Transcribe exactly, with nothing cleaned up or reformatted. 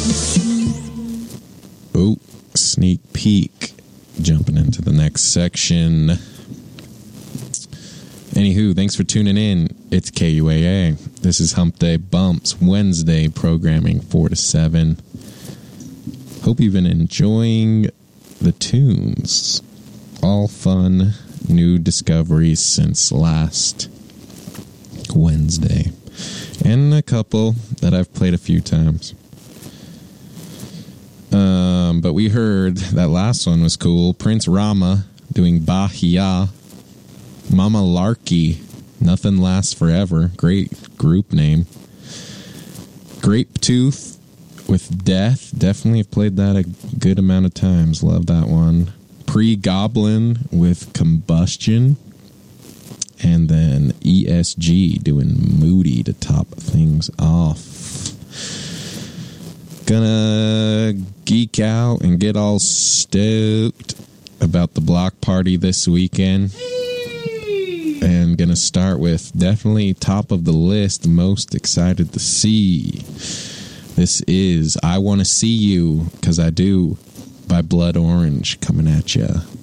Oh, sneak peek. Jumping into the next section. Anywho, thanks for tuning in. It's K U A A. This is Hump Day Bumps, Wednesday programming four to seven. Hope you've been enjoying the tunes. All fun, new discoveries since last Wednesday. And a couple that I've played a few times. Um, but we heard that last one was cool. Prince Rama doing Bahia. Mama Larky, Nothing Lasts Forever. Great group name. Grape Tooth with Death. Definitely have played that a good amount of times. Love that one. Pre-Goblin with Combustion. And then E S G doing Moody to top things off. Gonna geek out and get all stoked about the block party this weekend. And gonna start with definitely top of the list, most excited to see. This is I Wanna See You, 'Cause I Do, by Blood Orange, coming at ya.